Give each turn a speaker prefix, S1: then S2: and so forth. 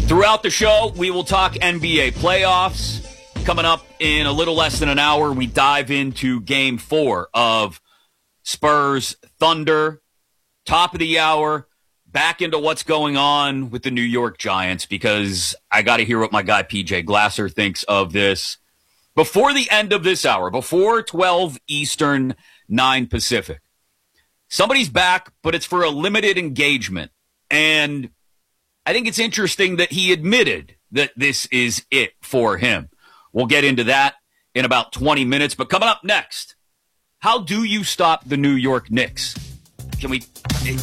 S1: Throughout the show, we will talk NBA playoffs. Coming up in a little less than an hour, we dive into Game 4 of Spurs Thunder. Top of the hour, back into what's going on with the New York Giants, because I got to hear what my guy PJ Glasser thinks of this. Before the end of this hour, before 12 Eastern, 9 Pacific, somebody's back, but it's for a limited engagement. And I think it's interesting that he admitted that this is it for him. We'll get into that in about 20 minutes. But coming up next, how do you stop the New York Knicks?